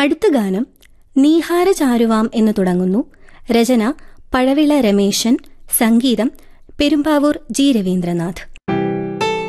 അടുത്ത ഗാനം നീഹാര ചാരുവാം എന്ന് തുടങ്ങുന്നു. രചന പഴവിള രമേശൻ, സംഗീതം പെരുമ്പാവൂർ ജി രവീന്ദ്രനാഥ്.